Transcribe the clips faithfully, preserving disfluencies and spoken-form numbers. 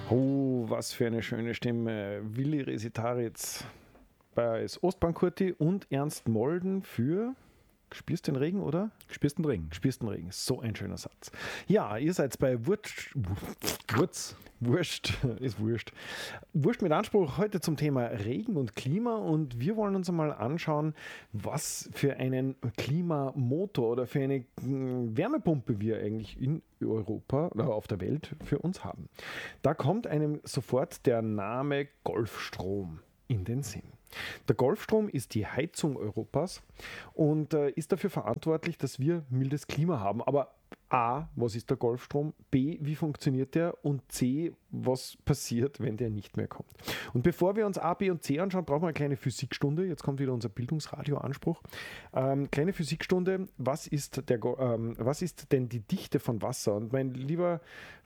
Oh, was für eine schöne Stimme. Willi Resitaritz bei Ostbankurti und Ernst Molden für Spürst den Regen, oder? Spürst den Regen. Spürst den Regen. So ein schöner Satz. Ja, ihr seid bei Wurst. Wurz. Wurscht. Ist wurscht. Wurscht mit Anspruch heute zum Thema Regen und Klima, und wir wollen uns einmal anschauen, was für einen Klimamotor oder für eine Wärmepumpe wir eigentlich in Europa oder auf der Welt für uns haben. Da kommt einem sofort der Name Golfstrom in den Sinn. Der Golfstrom ist die Heizung Europas und äh, ist dafür verantwortlich, dass wir mildes Klima haben. Aber A, was ist der Golfstrom? B, wie funktioniert der? Und C, was passiert, wenn der nicht mehr kommt? Und bevor wir uns A, B und C anschauen, brauchen wir eine kleine Physikstunde. Jetzt kommt wieder unser Bildungsradio-Anspruch. Ähm, kleine Physikstunde. Was ist, der, ähm, was ist denn die Dichte von Wasser? Und mein lieber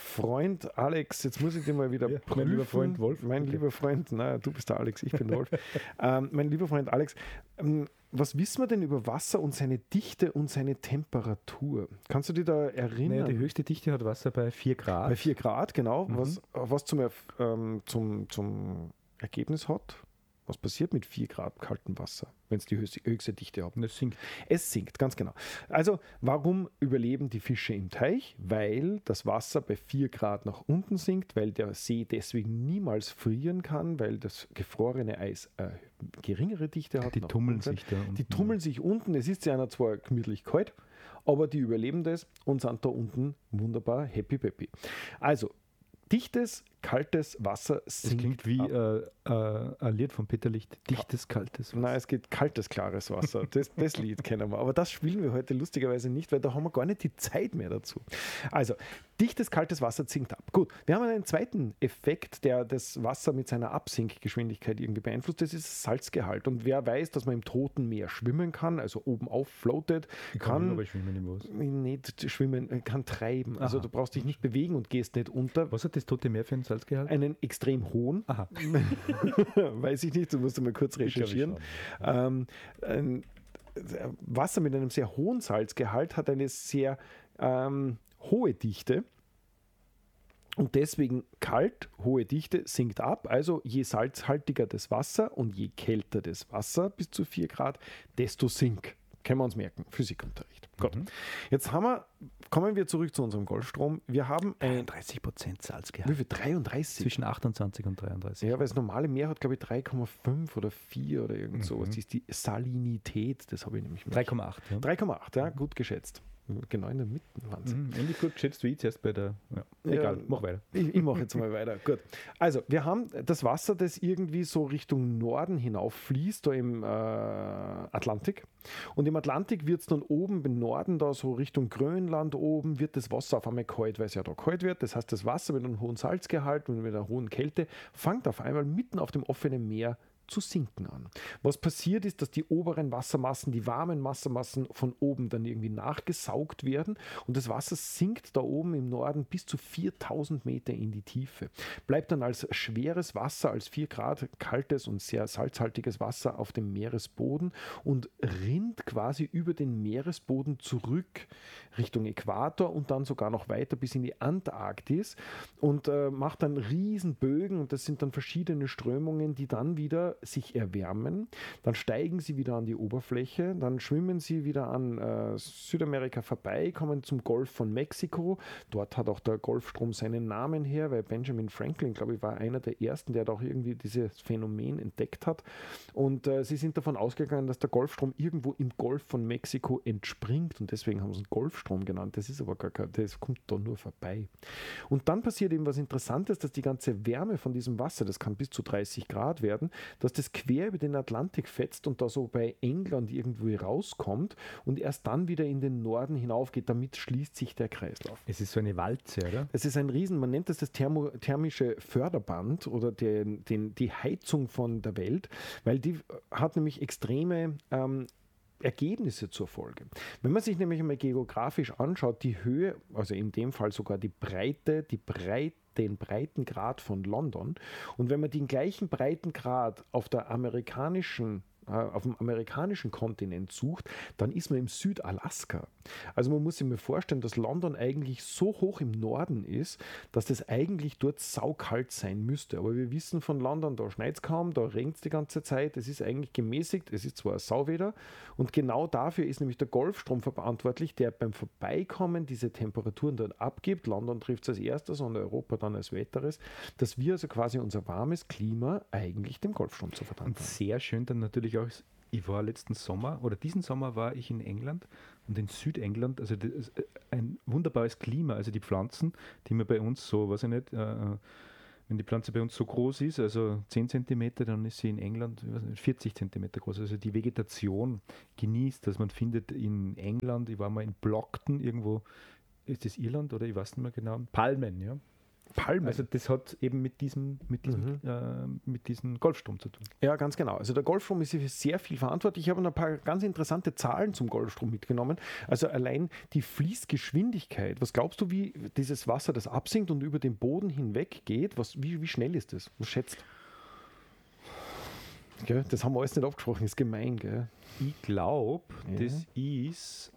Freund Alex, jetzt muss ich dir mal wieder ja, prüfen. Mein lieber Freund Wolf. Mein okay. lieber Freund, naja, du bist der Alex, ich bin der Wolf. ähm, mein lieber Freund Alex, ähm, was wissen wir denn über Wasser und seine Dichte und seine Temperatur? Kannst du dich da erinnern? Naja, die höchste Dichte hat Wasser bei vier Grad. Bei vier Grad, genau. Mhm. Was, was zum, ähm, zum, zum Ergebnis hat? Was passiert mit vier Grad kaltem Wasser, wenn es die höchste, höchste Dichte hat? Es sinkt. Es sinkt, ganz genau. Also, warum überleben die Fische im Teich? Weil das Wasser bei vier Grad nach unten sinkt, weil der See deswegen niemals frieren kann, weil das gefrorene Eis äh, geringere Dichte hat. Die tummeln sich da unten. Die tummeln sich unten. Es ist ja zwar gemütlich kalt, aber die überleben das und sind da unten wunderbar happy peppy. Also, dichtes, kaltes Wasser sinkt. Das klingt wie äh, äh, ein Lied von Peter Licht. Dichtes, kaltes Wasser. Nein, es geht kaltes, klares Wasser. Das, das Lied kennen wir. Aber das spielen wir heute lustigerweise nicht, weil da haben wir gar nicht die Zeit mehr dazu. Also, dichtes, kaltes Wasser sinkt ab. Gut, wir haben einen zweiten Effekt, der das Wasser mit seiner Absinkgeschwindigkeit irgendwie beeinflusst. Das ist das Salzgehalt. Und wer weiß, dass man im Toten Meer schwimmen kann, also oben auf floatet, ich kann, kann aber schwimmen im Wasser. Nicht schwimmen, kann treiben. Also Aha. du brauchst dich nicht bewegen und gehst nicht unter. Was hat das Tote Meer für einen Salzgehalt? Einen extrem hohen. Aha. Weiß ich nicht, du musst mal kurz recherchieren. Ähm, ein Wasser mit einem sehr hohen Salzgehalt hat eine sehr ähm, hohe Dichte. Und deswegen kalt, hohe Dichte, sinkt ab. Also je salzhaltiger das Wasser und je kälter das Wasser, bis zu vier Grad, desto sinkt. Können wir uns merken, Physikunterricht. Mhm. Gut. Jetzt haben wir, kommen wir zurück zu unserem Golfstrom. Wir haben dreiunddreißig Prozent Salzgehalt. Wie viel? dreiunddreißig? Zwischen achtundzwanzig und dreiunddreißig. Ja, weil das normale Meer hat, glaube ich, drei Komma fünf oder vier oder irgend sowas. Mhm. Das ist die Salinität, das habe ich nämlich. drei Komma acht. Ja. drei Komma acht, ja, gut geschätzt. Genau in der Mitte. Wahnsinn. Mhm, ähnlich gut geschätzt wie ich zuerst bei der. Ja. Egal, ja, mach weiter. Ich, ich mache jetzt mal weiter. Gut. Also, wir haben das Wasser, das irgendwie so Richtung Norden hinauf fließt, da im äh, Atlantik. Und im Atlantik wird es dann oben im Norden, da so Richtung Grönland oben, wird das Wasser auf einmal kalt, weil es ja da kalt wird. Das heißt, das Wasser mit einem hohen Salzgehalt und mit einer hohen Kälte fängt auf einmal mitten auf dem offenen Meer zu sinken an. Was passiert ist, dass die oberen Wassermassen, die warmen Wassermassen von oben dann irgendwie nachgesaugt werden und das Wasser sinkt da oben im Norden bis zu viertausend Meter in die Tiefe. Bleibt dann als schweres Wasser, als vier Grad kaltes und sehr salzhaltiges Wasser auf dem Meeresboden und rinnt quasi über den Meeresboden zurück Richtung Äquator und dann sogar noch weiter bis in die Antarktis und äh, macht dann Riesenbögen und das sind dann verschiedene Strömungen, die dann wieder sich erwärmen, dann steigen sie wieder an die Oberfläche, dann schwimmen sie wieder an äh, Südamerika vorbei, kommen zum Golf von Mexiko. Dort hat auch der Golfstrom seinen Namen her, weil Benjamin Franklin, glaube ich, war einer der ersten, der doch irgendwie dieses Phänomen entdeckt hat. Und äh, sie sind davon ausgegangen, dass der Golfstrom irgendwo im Golf von Mexiko entspringt und deswegen haben sie ihn Golfstrom genannt. Das ist aber gar kein, das kommt da nur vorbei. Und dann passiert eben was Interessantes, dass die ganze Wärme von diesem Wasser, das kann bis zu dreißig Grad werden, dass das quer über den Atlantik fetzt und da so bei England irgendwo rauskommt und erst dann wieder in den Norden hinaufgeht. Damit schließt sich der Kreislauf. Es ist so eine Walze, oder? Es ist ein Riesen, man nennt das das Thermo, thermische Förderband oder den, den, die Heizung von der Welt, weil die hat nämlich extreme ähm, Ergebnisse zur Folge. Wenn man sich nämlich einmal geografisch anschaut, die Höhe, also in dem Fall sogar die Breite, die Breite, den Breitengrad von London. Und wenn man den gleichen Breitengrad auf der amerikanischen äh, auf dem amerikanischen Kontinent sucht, dann ist man im Südalaska. Also man muss sich mir vorstellen, dass London eigentlich so hoch im Norden ist, dass das eigentlich dort saukalt sein müsste. Aber wir wissen von London, da schneit es kaum, da regnet es die ganze Zeit, es ist eigentlich gemäßigt, es ist zwar ein Sauwetter und genau dafür ist nämlich der Golfstrom verantwortlich, der beim Vorbeikommen diese Temperaturen dort abgibt. London trifft es als erstes und Europa dann als weiteres, dass wir also quasi unser warmes Klima eigentlich dem Golfstrom zu verdanken Und sehr schön dann natürlich auch, ich war letzten Sommer oder diesen Sommer war ich in England und in Südengland, also das ist ein wunderbares Klima, also die Pflanzen, die man bei uns so, weiß ich nicht, äh, wenn die Pflanze bei uns so groß ist, also zehn Zentimeter, dann ist sie in England ich weiß nicht, vierzig Zentimeter groß. Also die Vegetation genießt, dass man findet in England, ich war mal in Blockton irgendwo, ist das Irland oder ich weiß nicht mehr genau, Palmen, ja. Palmen. Also das hat eben mit diesem, mit diesem, Mhm. äh, mit diesem Golfstrom zu tun. Ja, ganz genau. Also der Golfstrom ist für sehr viel verantwortlich. Ich habe noch ein paar ganz interessante Zahlen zum Golfstrom mitgenommen. Also allein die Fließgeschwindigkeit. Was glaubst du, wie dieses Wasser, das absinkt und über den Boden hinweg geht, was, wie, wie schnell ist das? Was schätzt? Gell? Das haben wir alles nicht abgesprochen, ist gemein. Gell? Ich glaube, Ja. das ist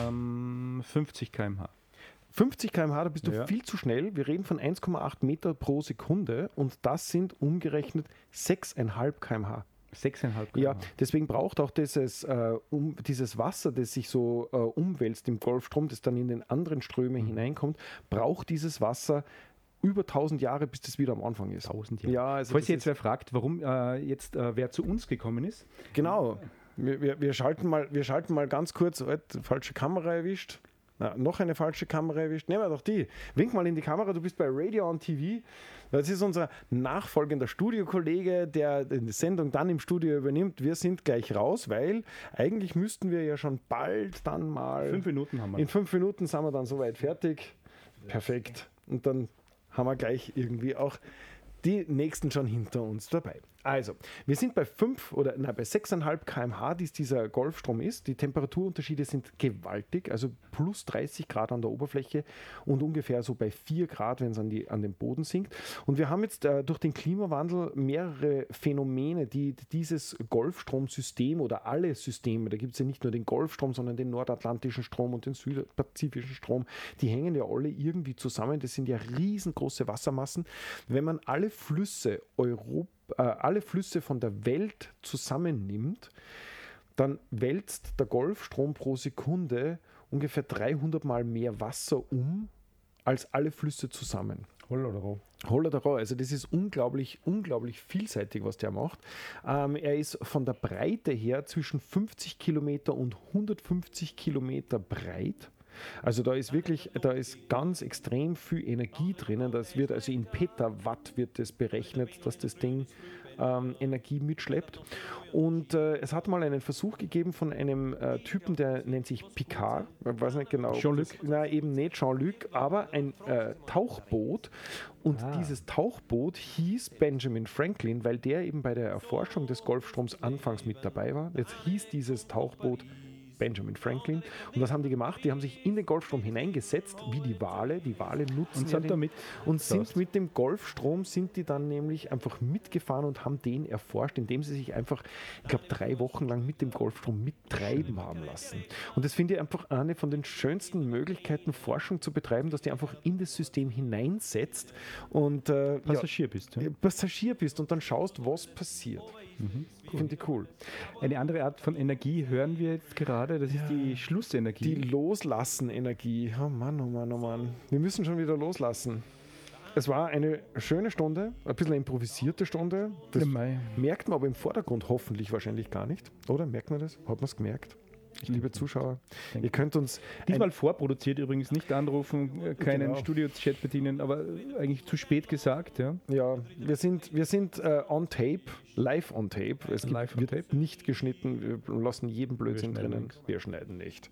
ähm, fünfzig Kilometer pro Stunde. fünfzig Kilometer pro Stunde, da bist du Ja. viel zu schnell. Wir reden von eins Komma acht Meter pro Sekunde und das sind umgerechnet sechs Komma fünf Kilometer pro Stunde. sechseinhalb Ja, Kilometer. deswegen braucht auch dieses, äh, um, dieses Wasser, das sich so äh, umwälzt im Golfstrom, das dann in den anderen Ströme Mhm. hineinkommt, braucht dieses Wasser über tausend Jahre, bis das wieder am Anfang ist. tausend Jahre. Ja, also Falls das sich jetzt ist, wer fragt, warum äh, jetzt äh, wer zu uns gekommen ist, genau. Wir, wir, wir, schalten mal, wir schalten mal ganz kurz, halt, falsche Kamera erwischt. Na, noch eine falsche Kamera erwischt. Nehmen wir doch die. Wink mal in die Kamera, du bist bei Radio on T V. Das ist unser nachfolgender Studiokollege, der die Sendung dann im Studio übernimmt. Wir sind gleich raus, weil eigentlich müssten wir ja schon bald dann mal... fünf Minuten haben wir. In fünf Minuten sind wir dann soweit fertig. Perfekt. Und dann haben wir gleich irgendwie auch die nächsten schon hinter uns dabei. Also, wir sind bei fünf oder nein, bei sechs Komma fünf Kilometer pro Stunde, die dieser Golfstrom ist. Die Temperaturunterschiede sind gewaltig, also plus dreißig Grad an der Oberfläche und ungefähr so bei vier Grad, wenn es an, die, an den Boden sinkt. Und wir haben jetzt äh, durch den Klimawandel mehrere Phänomene, die dieses Golfstromsystem oder alle Systeme, da gibt es ja nicht nur den Golfstrom, sondern den nordatlantischen Strom und den südpazifischen Strom, die hängen ja alle irgendwie zusammen. Das sind ja riesengroße Wassermassen. Wenn man alle Flüsse Europa äh, alle Flüsse von der Welt zusammennimmt, dann wälzt der Golfstrom pro Sekunde ungefähr dreihundert Mal mehr Wasser um als alle Flüsse zusammen. Holla oder roh. Holla da raus. Also das ist unglaublich, unglaublich vielseitig, was der macht. Ähm, er ist von der Breite her zwischen fünfzig Kilometer und hundertfünfzig Kilometer breit. Also da ist wirklich, da ist ganz extrem viel Energie drinnen. Das wird also in Petawatt wird das berechnet, dass das Ding ähm, Energie mitschleppt. Und äh, es hat mal einen Versuch gegeben von einem äh, Typen, der nennt sich Picard, ich weiß nicht genau. Jean-Luc? Nein, eben nicht Jean-Luc, aber ein äh, Tauchboot. Und Ah. dieses Tauchboot hieß Benjamin Franklin, weil der eben bei der Erforschung des Golfstroms anfangs mit dabei war. Jetzt hieß dieses Tauchboot Benjamin Franklin. Und was haben die gemacht? Die haben sich in den Golfstrom hineingesetzt, wie die Wale. Die Wale nutzen Und ja sind den, damit und sind raus. mit dem Golfstrom sind die dann nämlich einfach mitgefahren und haben den erforscht, indem sie sich einfach, ich glaube, drei Wochen lang mit dem Golfstrom mittreiben haben lassen. Und das finde ich einfach eine von den schönsten Möglichkeiten, Forschung zu betreiben, dass die einfach in das System hineinsetzt und äh, ja, Passagier bist. Ja. Passagier bist und dann schaust, was passiert. Mhm. Finde ich cool. Eine andere Art von Energie hören wir jetzt gerade, das ist die Schlussenergie. Die Loslassen-Energie. Oh Mann, oh Mann, oh Mann. Wir müssen schon wieder loslassen. Es war eine schöne Stunde, ein bisschen eine improvisierte Stunde. Das Ja, mei. merkt man aber im Vordergrund hoffentlich wahrscheinlich gar nicht. Oder merkt man das? Hat man es gemerkt? Liebe Zuschauer, denke ihr könnt uns Diesmal vorproduziert übrigens, nicht anrufen, äh, keinen Genau. Studio-Chat bedienen, aber äh, eigentlich zu spät gesagt. Ja. Ja, wir sind, wir sind äh, on tape, live on tape. Es gibt, Live on wird tape. nicht geschnitten, wir lassen jeden Blödsinn schneiden drinnen. nichts. Wir schneiden nicht.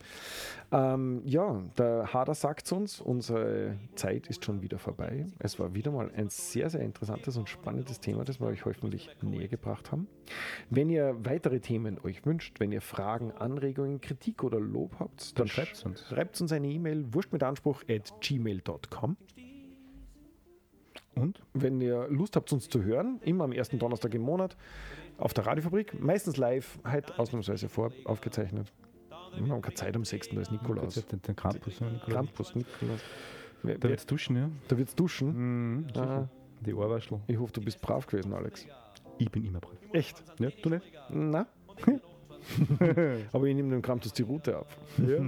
Ähm, ja, der Hader sagt uns, unsere Zeit ist schon wieder vorbei. Es war wieder mal ein sehr, sehr interessantes und spannendes Thema, das wir euch hoffentlich näher gebracht haben. Wenn ihr weitere Themen euch wünscht, wenn ihr Fragen, Anregungen, Kritik oder Lob habt, Dann schreibt's uns. Schreibt uns eine E-Mail, wurstmitanspruch at gmail dot com. Und? Wenn ihr Lust habt, uns zu hören, immer am ersten Donnerstag im Monat, auf der Radiofabrik, meistens live, halt ausnahmsweise vor aufgezeichnet. Wir haben keine Zeit am sechsten da ist Nikolaus. Den, den Krampus, ja, Nikolaus. Krampus, Nikolaus. Wer- Da wer- wird's duschen, ja. Da wird's duschen. Mhm, Ah, Die Ohrwaschel. ich hoffe, du bist brav gewesen, Alex. Ich bin immer brav. Echt? Ja, du nicht? Na? Aber ich nehme dem Krampus die Route ab. Ja.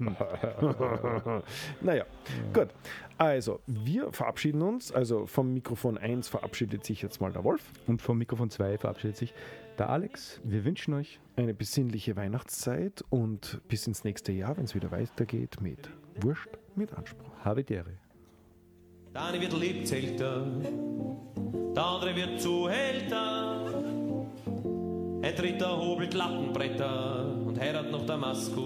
Naja, gut. Also, wir verabschieden uns. Also vom Mikrofon eins verabschiedet sich jetzt mal der Wolf. Und vom Mikrofon zwei verabschiedet sich der Alex. Wir wünschen euch Eine besinnliche Weihnachtszeit und bis ins nächste Jahr, wenn es wieder weitergeht mit Wurst mit Anspruch. Habitäre. Der eine wird Lebzelter, der andere wird Zuhälter. Ein dritter hobelt Lattenbretter und heiratet noch Damaskus.